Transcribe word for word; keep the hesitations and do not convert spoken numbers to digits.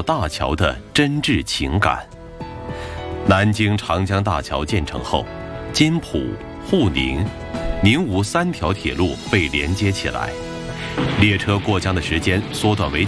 大桥的真挚情感。南京长江大桥建成后，津浦、沪宁、宁吴三条铁路被连接起来，列车过江的时间缩短为